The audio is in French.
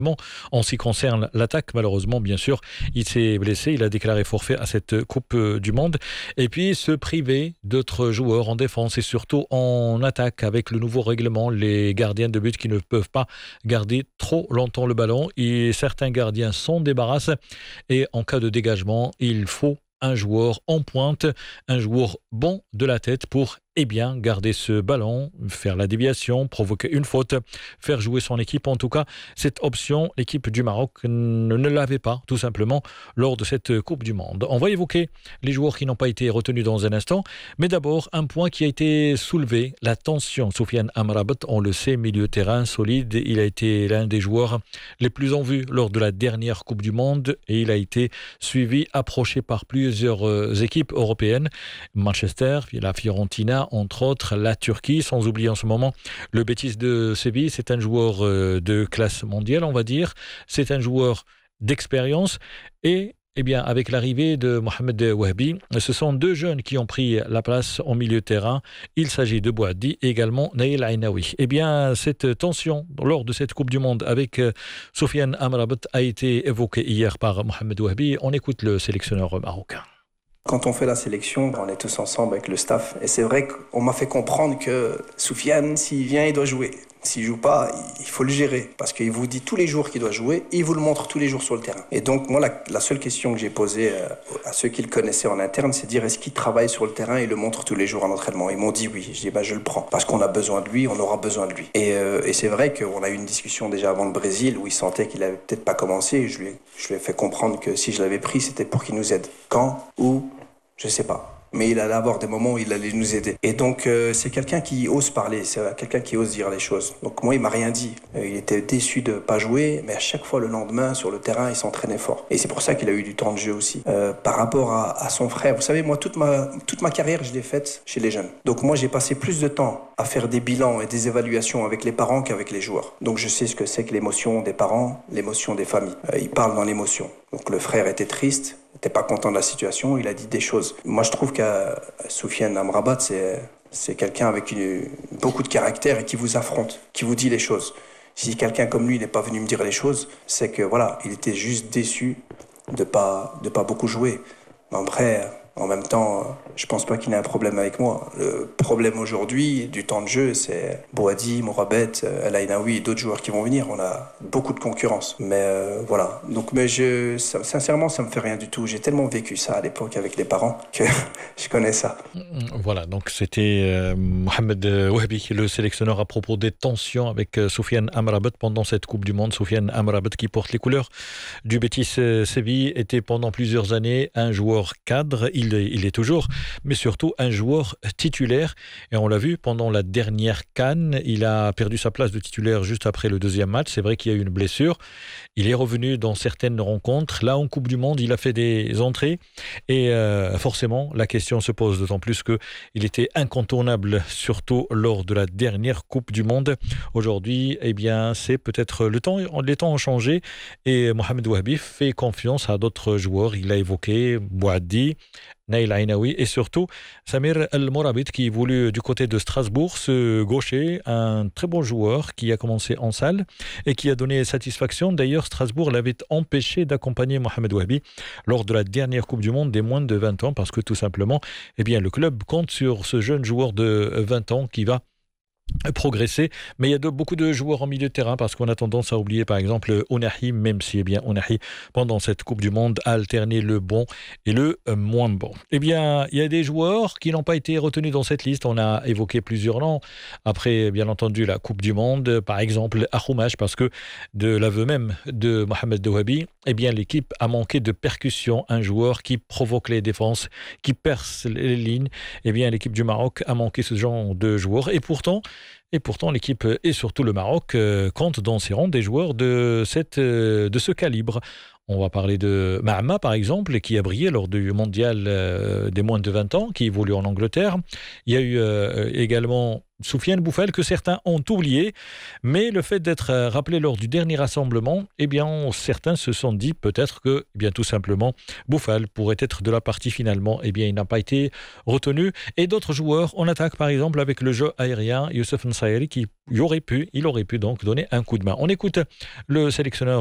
En ce qui concerne l'attaque, malheureusement, bien sûr, il s'est blessé, il a déclaré forfait à cette Coupe du Monde. Et puis, se priver d'autres joueurs en défense et surtout en attaque avec le nouveau règlement, les gardiens de but qui ne peuvent pas garder trop longtemps le ballon. Et certains gardiens s'en débarrassent. Et en cas de dégagement, il faut un joueur en pointe, un joueur bon de la tête pour garder ce ballon, faire la déviation, provoquer une faute, faire jouer son équipe. En tout cas, cette option, l'équipe du Maroc ne l'avait pas, tout simplement, lors de cette Coupe du Monde. On va évoquer les joueurs qui n'ont pas été retenus dans un instant, mais d'abord, un point qui a été soulevé, la tension. Soufiane Amrabat, on le sait, milieu terrain solide, il a été l'un des joueurs les plus en vue lors de la dernière Coupe du Monde et il a été suivi, approché par plusieurs équipes européennes, Manchester, la Fiorentina, entre autres la Turquie, sans oublier en ce moment le Betis de Séville. C'est un joueur de classe mondiale, on va dire. C'est un joueur d'expérience et avec l'arrivée de Mohamed Wahbi, ce sont deux jeunes qui ont pris la place au milieu de terrain. Il s'agit de Bouhaddi et également Naïl Ainaoui. Cette tension lors de cette Coupe du Monde avec Soufiane Amrabat a été évoquée hier par Mohamed Wahbi. On écoute le sélectionneur marocain. Quand on fait la sélection, on est tous ensemble avec le staff. Et c'est vrai qu'on m'a fait comprendre que Soufiane, s'il vient, il doit jouer. S'il joue pas, il faut le gérer. Parce qu'il vous dit tous les jours qu'il doit jouer, et il vous le montre tous les jours sur le terrain. Et donc, moi, la seule question que j'ai posée à ceux qui le connaissaient en interne, c'est de dire, est-ce qu'il travaille sur le terrain et le montre tous les jours en entraînement? Ils m'ont dit oui. Je dis, je le prends. Parce qu'on a besoin de lui, on aura besoin de lui. Et c'est vrai qu'on a eu une discussion déjà avant le Brésil, où il sentait qu'il avait peut-être pas commencé. Et je lui ai fait comprendre que si je l'avais pris, c'était pour qu'il nous aide. Quand? Où? Je sais pas. Mais il allait avoir des moments où il allait nous aider. Et donc, c'est quelqu'un qui ose parler, c'est quelqu'un qui ose dire les choses. Donc moi, il m'a rien dit. Il était déçu de pas jouer, mais à chaque fois, le lendemain, sur le terrain, il s'entraînait fort. Et c'est pour ça qu'il a eu du temps de jeu aussi. Par rapport à son frère, vous savez, moi, toute ma carrière, je l'ai faite chez les jeunes. Donc moi, j'ai passé plus de temps à faire des bilans et des évaluations avec les parents qu'avec les joueurs. Donc je sais ce que c'est que l'émotion des parents, l'émotion des familles. Il parle dans l'émotion. Donc le frère était triste, n'était pas content de la situation, il a dit des choses. Moi, je trouve qu'à Soufiane Amrabat, c'est quelqu'un avec beaucoup de caractère et qui vous affronte, qui vous dit les choses. Si quelqu'un comme lui n'est pas venu me dire les choses, c'est que voilà, il était juste déçu de pas beaucoup jouer. Mais après, en même temps, je pense pas qu'il ait un problème avec moi. Le problème aujourd'hui du temps de jeu, c'est Bouhaddi, Mourabet, El Ainaoui et d'autres joueurs qui vont venir. On a beaucoup de concurrence. Mais voilà. Donc, sincèrement, ça me fait rien du tout. J'ai tellement vécu ça à l'époque avec les parents que je connais ça. Voilà, donc c'était Mohamed Wahbi, le sélectionneur à propos des tensions avec Soufiane Amrabat pendant cette Coupe du Monde. Soufiane Amrabat qui porte les couleurs du Betis Séville était pendant plusieurs années un joueur cadre. Il est toujours, mais surtout un joueur titulaire. Et on l'a vu pendant la dernière CAN, il a perdu sa place de titulaire juste après le deuxième match. C'est vrai qu'il y a eu une blessure. Il est revenu dans certaines rencontres. Là, en Coupe du Monde, il a fait des entrées. Et forcément, la question se pose d'autant plus qu'il était incontournable, surtout lors de la dernière Coupe du Monde. Aujourd'hui, c'est peut-être les temps ont changé. Et Mohamed Wahbi fait confiance à d'autres joueurs. Il a évoqué Bouhaddi, Naïl Ainaoui et surtout Samir El Morabit qui évolue du côté de Strasbourg, ce gaucher, un très bon joueur qui a commencé en salle et qui a donné satisfaction. D'ailleurs, Strasbourg l'avait empêché d'accompagner Mohamed Wahbi lors de la dernière Coupe du Monde des moins de 20 ans parce que tout simplement, le club compte sur ce jeune joueur de 20 ans qui va progresser, mais il y a beaucoup de joueurs en milieu de terrain parce qu'on a tendance à oublier par exemple Ounahi, même si Ounahi pendant cette Coupe du Monde a alterné le bon et le moins bon. Il y a des joueurs qui n'ont pas été retenus dans cette liste. On a évoqué plusieurs noms après bien entendu la Coupe du Monde, par exemple Akhoumash, parce que de l'aveu même de Mohamed Wahbi, l'équipe a manqué de percussion, un joueur qui provoque les défenses, qui perce les lignes. L'équipe du Maroc a manqué ce genre de joueurs et pourtant l'équipe et surtout le Maroc compte dans ses rangs des joueurs de ce calibre. On va parler de Mahama, par exemple, qui a brillé lors du mondial des moins de 20 ans, qui évolue en Angleterre. Il y a eu également Soufiane Boufal, que certains ont oublié, mais le fait d'être rappelé lors du dernier rassemblement, certains se sont dit peut-être que, tout simplement, Boufal pourrait être de la partie finalement. Il n'a pas été retenu. Et d'autres joueurs en attaque, par exemple, avec le jeu aérien, Youssef N'Sar Saïri qui il aurait pu donc donner un coup de main. On écoute le sélectionneur